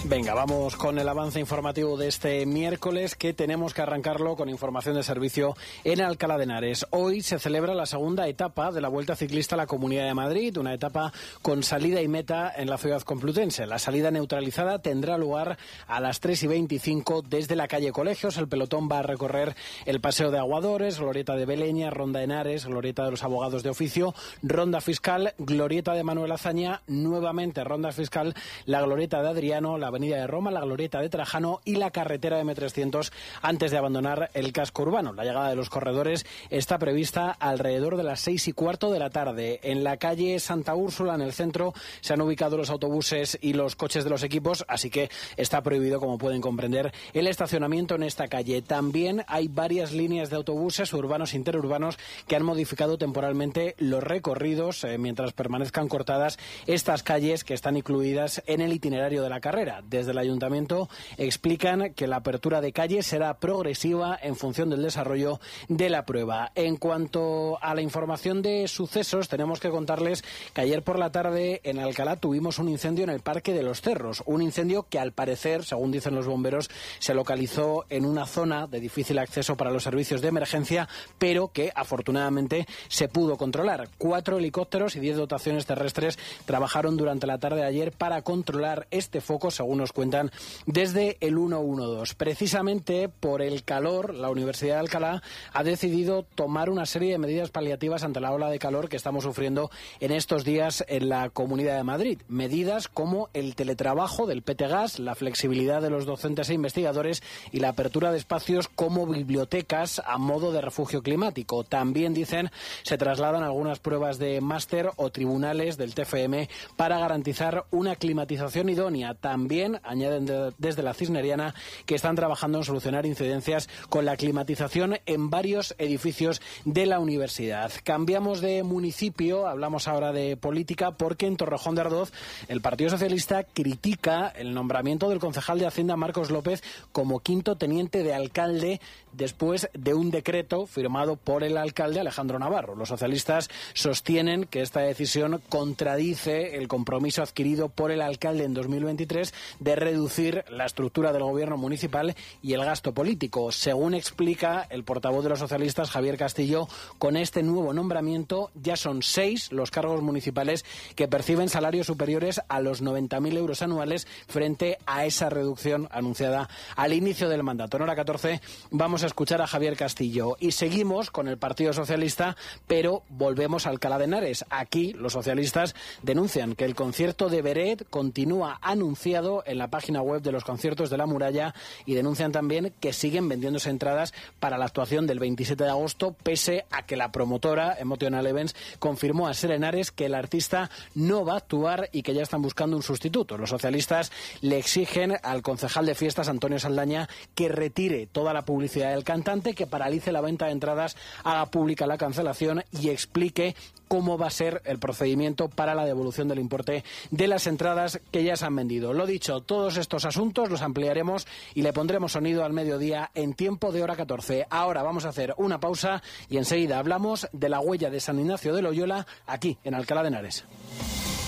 Venga, vamos con el avance informativo de este miércoles, que tenemos que arrancarlo con información de servicio en Alcalá de Henares. Hoy se celebra la segunda etapa de la Vuelta Ciclista a la Comunidad de Madrid, una etapa con salida y meta en la ciudad complutense. La salida neutralizada tendrá lugar a las 3:25 desde la calle Colegios. El pelotón va a recorrer el Paseo de Aguadores, Glorieta de Beleña, Ronda Henares, Glorieta de los Abogados de Oficio, Ronda Fiscal, Glorieta de Manuel Azaña, nuevamente Ronda Fiscal, la Glorieta de Adriano, la Avenida de Roma, la Glorieta de Trajano y la carretera de M300 antes de abandonar el casco urbano. La llegada de los corredores está prevista alrededor de las 6:15 de la tarde. En la calle Santa Úrsula, en el centro, se han ubicado los autobuses y los coches de los equipos, así que está prohibido, como pueden comprender, el estacionamiento en esta calle. También hay varias líneas de autobuses urbanos e interurbanos que han modificado temporalmente los recorridos mientras permanezcan cortadas estas calles que están incluidas en el itinerario de la carrera. Desde el Ayuntamiento explican que la apertura de calles será progresiva en función del desarrollo de la prueba. En cuanto a la información de sucesos, tenemos que contarles que ayer por la tarde en Alcalá tuvimos un incendio en el Parque de los Cerros. Un incendio que, al parecer, según dicen los bomberos, se localizó en una zona de difícil acceso para los servicios de emergencia, pero que afortunadamente se pudo controlar. 4 helicópteros y 10 dotaciones terrestres trabajaron durante la tarde de ayer para controlar este foco, según nos cuentan desde el 112. Precisamente por el calor, la Universidad de Alcalá ha decidido tomar una serie de medidas paliativas ante la ola de calor que estamos sufriendo en estos días en la Comunidad de Madrid. Medidas como el teletrabajo del PTGAS, la flexibilidad de los docentes e investigadores y la apertura de espacios como bibliotecas a modo de refugio climático. También, dicen, se trasladan algunas pruebas de máster o tribunales del TFM para garantizar una climatización idónea. También añaden desde la Cisneriana que están trabajando en solucionar incidencias con la climatización en varios edificios de la universidad. Cambiamos de municipio, hablamos ahora de política, porque en Torrejón de Ardoz el Partido Socialista critica el nombramiento del concejal de Hacienda Marcos López como quinto teniente de alcalde después de un decreto firmado por el alcalde Alejandro Navarro. Los socialistas sostienen que esta decisión contradice el compromiso adquirido por el alcalde en 2023 de reducir la estructura del gobierno municipal y el gasto político. Según explica el portavoz de los socialistas, Javier Castillo, con este nuevo nombramiento ya son 6 los cargos municipales que perciben salarios superiores a los 90.000 euros anuales frente a esa reducción anunciada al inicio del mandato. En hora 14 vamos a escuchar a Javier Castillo y seguimos con el Partido Socialista, pero volvemos a Alcalá de Henares. Aquí los socialistas denuncian que el concierto de Beret continúa anunciado en la página web de los conciertos de la Muralla y denuncian también que siguen vendiéndose entradas para la actuación del 27 de agosto, pese a que la promotora Emotional Events confirmó a Ser Henares que el artista no va a actuar y que ya están buscando un sustituto. Los socialistas le exigen al concejal de fiestas, Antonio Saldaña, que retire toda la publicidad del cantante, que paralice la venta de entradas, haga pública la cancelación y explique cómo va a ser el procedimiento para la devolución del importe de las entradas que ya se han vendido. Lo dicho, todos estos asuntos los ampliaremos y le pondremos sonido al mediodía en tiempo de hora 14. Ahora vamos a hacer una pausa y enseguida hablamos de la huella de San Ignacio de Loyola aquí en Alcalá de Henares.